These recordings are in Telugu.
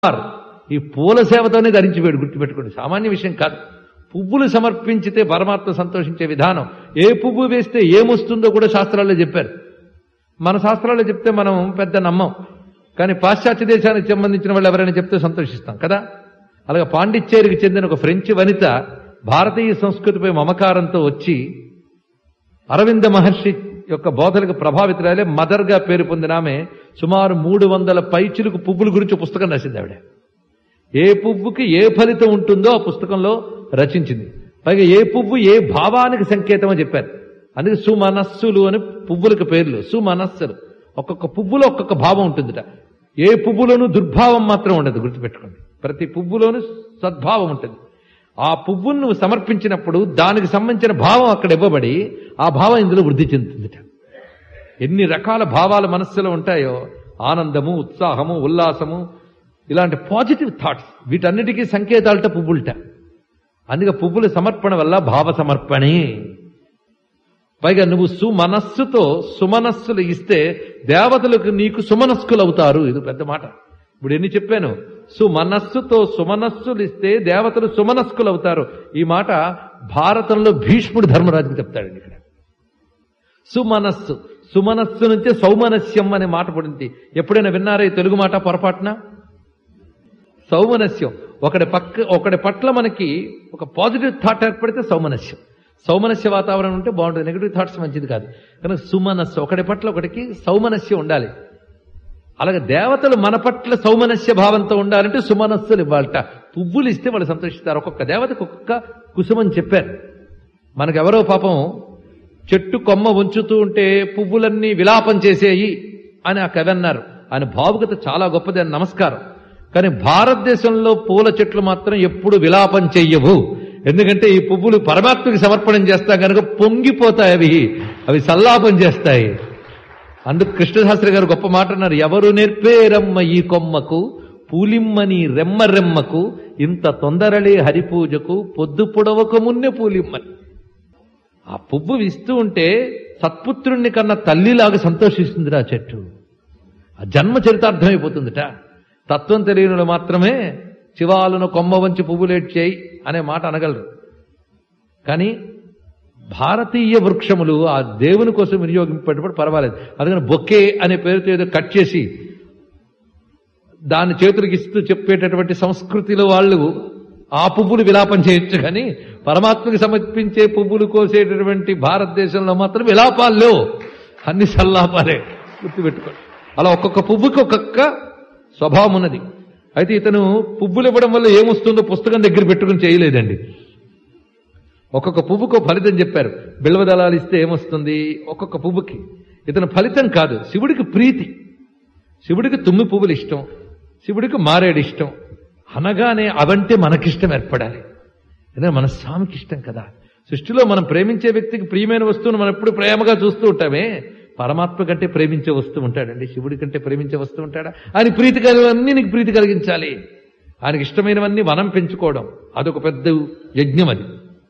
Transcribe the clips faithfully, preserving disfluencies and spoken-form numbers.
ఈ పూల సేవతోనే ధరించిపోయాడు. గుర్తుపెట్టుకోండి, సామాన్య విషయం కాదు. పువ్వులు సమర్పించితే పరమాత్మ సంతోషించే విధానం, ఏ పువ్వు వేస్తే ఏమొస్తుందో కూడా శాస్త్రాల్లో చెప్పారు. మన శాస్త్రాల్లో చెప్తే మనం పెద్ద నమ్మం, కానీ పాశ్చాత్య దేశానికి సంబంధించిన వాళ్ళు ఎవరైనా చెప్తే సంతోషిస్తాం కదా. అలాగే పాండిచ్చేరికి చెందిన ఒక ఫ్రెంచ్ వనిత భారతీయ సంస్కృతిపై మమకారంతో వచ్చి అరవింద మహర్షి యొక్క బోధలకు ప్రభావితురాలే మదర్గా పేరు పొందిన ఆమె సుమారు మూడు వందల పైచిలుకు పువ్వుల గురించి పుస్తకం రాసింది. ఆవిడ ఏ పువ్వుకి ఏ ఫలితం ఉంటుందో ఆ పుస్తకంలో రచించింది. పైగా ఏ పువ్వు ఏ భావానికి సంకేతం అని చెప్పారు. అందుకే సుమనస్సులు అని పువ్వులకు పేర్లు. సుమనస్సులు, ఒక్కొక్క పువ్వులో ఒక్కొక్క భావం ఉంటుందిట. ఏ పువ్వులోనూ దుర్భావం మాత్రం ఉండదు, గుర్తుపెట్టుకోండి. ప్రతి పువ్వులోనూ సద్భావం ఉంటుంది. ఆ పువ్వును నువ్వు సమర్పించినప్పుడు దానికి సంబంధించిన భావం అక్కడ ఇవ్వబడి ఆ భావం ఇందులో వృద్ధి చెందుతుందిట. ఎన్ని రకాల భావాలు మనస్సులో ఉంటాయో, ఆనందము, ఉత్సాహము, ఉల్లాసము, ఇలాంటి పాజిటివ్ థాట్స్, వీటన్నిటికీ సంకేతాలట పువ్వులట. అందుకే పువ్వుల సమర్పణ వల్ల భావ సమర్పణే. పైగా నువ్వు సుమనస్సుతో సుమనస్సులు ఇస్తే దేవతలకు నీకు సుమనస్కులు అవుతారు. ఇది పెద్ద మాట. ఇప్పుడు ఎన్ని చెప్పాను, సుమనస్సుతో సుమనస్సులు ఇస్తే దేవతలు సుమనస్కులు అవుతారు. ఈ మాట భారతంలో భీష్ముడు ధర్మరాజుకి చెప్తాడండి. ఇక్కడ సుమనస్సు, సుమనస్సు నుంచే సౌమనస్యం అనే మాట పడింది. ఎప్పుడైనా విన్నారా ఈ తెలుగు మాట పొరపాటున? సౌమనస్యం, ఒకటి పక్క ఒకటి పట్ల మనకి ఒక పాజిటివ్ థాట్ ఏర్పడితే సౌమనస్యం. సౌమనస్య వాతావరణం ఉంటే బాగుంటుంది, నెగిటివ్ థాట్స్ మంచిది కాదు. కనుక సుమనస్సు, ఒకటి పట్ల ఒకటికి సౌమనస్యం ఉండాలి. అలాగే దేవతలు మన పట్ల సౌమనస్య భావంతో ఉండాలంటే సుమనస్సులు ఇవ్వాలట. పువ్వులు ఇస్తే వాళ్ళు సంతోషిస్తారు. ఒక్కొక్క దేవతకు ఒక్కొక్క కుసుమని చెప్పారు. మనకెవరో పాపం చెట్టు కొమ్మ ఉంచుతూ ఉంటే పువ్వులన్నీ విలాపం చేసేయి అని ఆ కవి అన్నారు. ఆయన భావుకత చాలా గొప్పది అని నమస్కారం. కానీ భారతదేశంలో పూల చెట్లు మాత్రం ఎప్పుడు విలాపం చెయ్యవు. ఎందుకంటే ఈ పువ్వులు పరమాత్మకి సమర్పణం చేస్తా కనుక పొంగిపోతాయి, అవి అవి సల్లాపం చేస్తాయి. అందుకు కృష్ణశాస్త్రి గారు గొప్ప మాట అన్నారు, ఎవరు నేర్పేరమ్మ ఈ కొమ్మకు పూలిమ్మని రెమ్మ రెమ్మకు ఇంత తొందరలే హరిపూజకు పొద్దు పొడవక మున్నె పూలిమ్మని. ఆ పువ్వు ఇస్తూ ఉంటే సత్పుత్రుణ్ణి కన్నా తల్లిలాగా సంతోషిస్తుందిరా చెట్టు. ఆ జన్మ చరితార్థమైపోతుందిట. తత్వం తెలియనులు మాత్రమే శివాలను కొమ్మ వంచి పువ్వులేడ్చేయి అనే మాట అనగలరు. కానీ భారతీయ వృక్షములు ఆ దేవుని కోసం వినియోగింపేటప్పుడు పర్వాలేదు. అందుకని బొకే అనే పేరుతో ఏదో కట్ చేసి దాన్ని చేతులకు ఇస్తూ చెప్పేటటువంటి సంస్కృతిలో వాళ్ళు ఆ పువ్వులు విలాపం చేయొచ్చు. కానీ పరమాత్మకి సమర్పించే పువ్వులు కోసేటటువంటి భారతదేశంలో మాత్రం విలాపాల్లో అన్ని సల్లాపాలే, గుర్తుపెట్టుకోండి. అలా ఒక్కొక్క పువ్వుకి ఒక్కొక్క స్వభావం ఉన్నది. అయితే ఇతను పువ్వులు ఇవ్వడం వల్ల ఏమొస్తుందో పుస్తకం దగ్గర పెట్టుకుని చేయలేదండి. ఒక్కొక్క పువ్వుకు ఫలితం చెప్పారు. బిల్వదళాలు ఇస్తే ఏమొస్తుంది ఒక్కొక్క పువ్వుకి. ఇతను ఫలితం కాదు, శివుడికి ప్రీతి. శివుడికి తుమ్మి పువ్వులు ఇష్టం, శివుడికి మారేడు ఇష్టం. అనగానే అవంటే మనకిష్టం ఏర్పడాలి. ఎందుకంటే మన స్వామికి ఇష్టం కదా. సృష్టిలో మనం ప్రేమించే వ్యక్తికి ప్రియమైన వస్తువును మనం ఎప్పుడు ప్రేమగా చూస్తూ ఉంటామే. పరమాత్మ కంటే ప్రేమించే వస్తువు ఉంటాడండి, శివుడి కంటే ప్రేమించే వస్తువు ఉంటాడా? ఆయన ప్రీతి కలిగినవన్నీ నీకు ప్రీతి కలిగించాలి. ఆయనకి ఇష్టమైనవన్నీ మనం పెంచుకోవడం అదొక పెద్ద యజ్ఞం. అది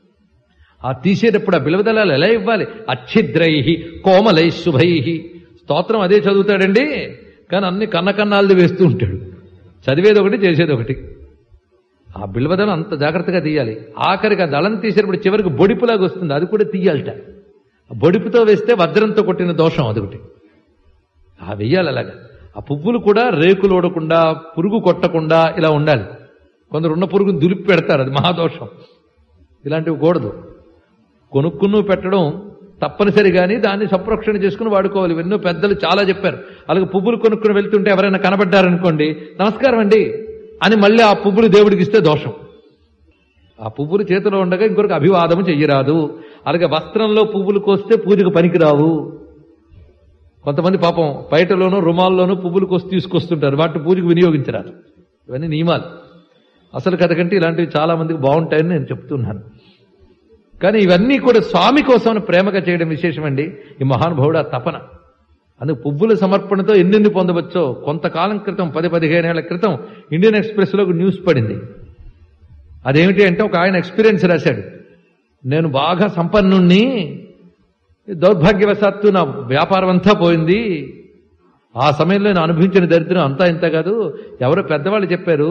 ఆ తీసేటప్పుడు ఆ బిలవదళాలు ఎలా ఇవ్వాలి? అచ్ఛిద్రై కోమలై శుభై. స్తోత్రం అదే చదువుతాడండి, కానీ అన్ని కన్నకన్నాళ్ళు వేస్తూ ఉంటాడు. చదివేది ఒకటి, చేసేది ఒకటి. ఆ బిల్వదళం అంత జాగ్రత్తగా తీయాలి. ఆఖరికి ఆ దళం తీసేటప్పుడు చివరికి బొడిపులాగా వస్తుంది, అది కూడా తీయాలట. బొడిపుతో వేస్తే వజ్రంతో కొట్టిన దోషం అదొకటి. ఆ వెయ్యాలి అలాగా. ఆ పువ్వులు కూడా రేకులు ఓడకుండా, పురుగు కొట్టకుండా ఇలా ఉండాలి. కొందరు ఉన్న పురుగును దులిపి పెడతారు, అది మహాదోషం. ఇలాంటివి కూడదు. కొనుక్కును పెట్టడం తప్పనిసరి, కానీ దాన్ని సంరక్షణ చేసుకుని వాడుకోవాలి. ఎన్నో పెద్దలు చాలా చెప్పారు. అలాగే పువ్వులు కొనుక్కుని వెళ్తుంటే ఎవరైనా కనబడ్డారనుకోండి, నమస్కారం అండి అని మళ్ళీ ఆ పువ్వులు దేవుడికి ఇస్తే దోషం. ఆ పువ్వులు చేతిలో ఉండగా ఇంకొకరికి అభివాదము చెయ్యరాదు. అలాగే వస్త్రంలో పువ్వులు కోస్తే పూజకు పనికిరావు. కొంతమంది పాపం బయటలోనూ రుమాల్లోనూ పువ్వులు కోసి తీసుకొస్తుంటారు, వాటిని పూజకు వినియోగించరాదు. ఇవన్నీ నియమాలు. అసలు కథ కంటే ఇలాంటివి చాలా మందికి బాగుంటాయని నేను చెప్తున్నాను. కానీ ఇవన్నీ కూడా స్వామి కోసం ప్రేమగా చేయడం విశేషమండి. ఈ మహానుభావుడు ఆ తపన. అందుకు పువ్వుల సమర్పణతో ఎన్నెన్ని పొందవచ్చో. కొంతకాలం క్రితం, పది పదిహేనేళ్ల క్రితం ఇండియన్ ఎక్స్ప్రెస్ లో న్యూస్ పడింది. అదేమిటి అంటే, ఒక ఆయన ఎక్స్పీరియన్స్ రాశాడు. నేను బాగా సంపన్నుణ్ణి, దౌర్భాగ్యవశాత్తు నా వ్యాపారం అంతా పోయింది, ఆ సమయంలో నేను అనుభవించిన దరిద్రం అంతా ఇంత కాదు. ఎవరో పెద్దవాళ్ళు చెప్పారు,